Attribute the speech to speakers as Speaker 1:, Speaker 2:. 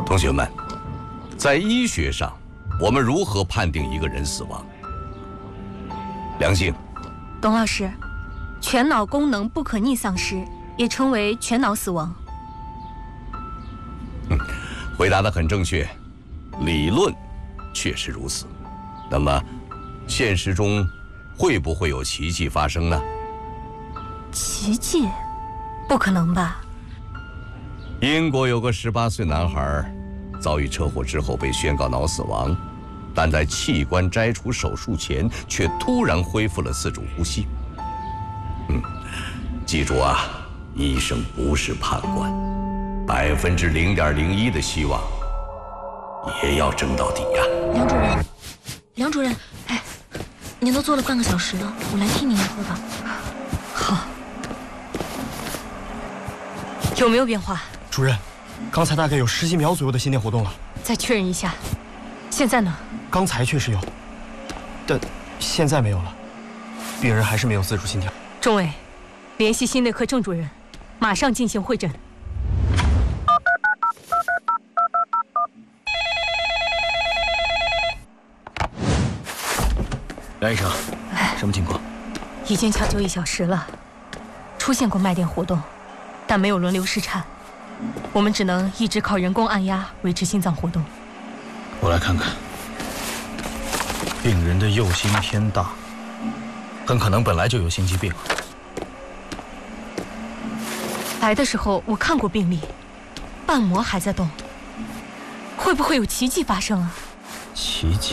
Speaker 1: 同学们，在医学上，我们如何判定一个人死亡？梁静，
Speaker 2: 董老师，全脑功能不可逆丧失，也称为全脑死亡。
Speaker 1: 回答得很正确，理论确实如此。那么，现实中会不会有奇迹发生呢？
Speaker 2: 奇迹？不可能吧？
Speaker 1: 英国有个18岁男孩，遭遇车祸之后被宣告脑死亡，但在器官摘除手术前却突然恢复了自主呼吸。记住啊，医生不是判官，0.01%的希望也要争到底呀。
Speaker 2: 梁主任，哎，您都坐了半个小时了，我来替您一会儿吧。好。有没有变化？
Speaker 3: 主任，刚才大概有10几秒左右的心电活动了。
Speaker 2: 再确认一下，现在呢？
Speaker 3: 刚才确实有，但现在没有了。病人还是没有自主心跳。
Speaker 2: 钟伟，联系心内科郑主任，马上进行会诊。
Speaker 3: 梁医生，什么情况？
Speaker 2: 已经抢救1小时了，出现过脉电活动，但没有轮流失产。我们只能一直靠人工按压维持心脏活动。
Speaker 4: 我来看看，病人的右心偏大，很可能本来就有心肌病。
Speaker 2: 来的时候我看过病历，瓣膜还在动，会不会有奇迹发生啊？
Speaker 4: 奇迹？